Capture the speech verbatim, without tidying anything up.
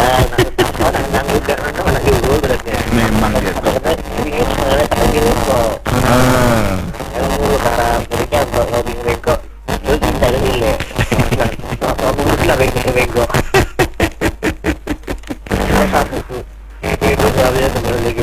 oh nang juga kan anak dulu beratnya Memang gitu. karena ingin mengenai kata bingung kok Ah. yang dulu cara mereka kalau bingung kok lu bisa dulu nah kalau bingung lah bego bego